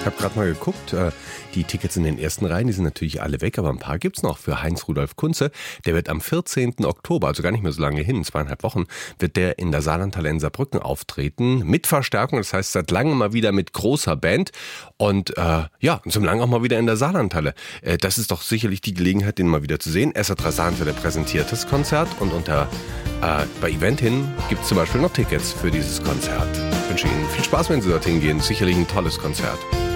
habe gerade mal geguckt, die Tickets in den ersten Reihen, die sind natürlich alle weg, aber ein paar gibt's noch für Heinz-Rudolf Kunze. Der wird am 14. Oktober, also gar nicht mehr so lange hin, 2,5 Wochen, wird der in der Saarlandhalle in Saarbrücken auftreten. Mit Verstärkung, das heißt seit langem mal wieder mit großer Band. Und und zum Langen auch mal wieder in der Saarlandhalle. Das ist doch sicherlich die Gelegenheit, den mal wieder zu sehen. SA3 Saarlandhalle präsentiert das Konzert und bei Event hin gibt es zum Beispiel noch Tickets für dieses Konzert. Ich wünsche Ihnen viel Spaß, wenn Sie dorthin gehen. Sicherlich ein tolles Konzert.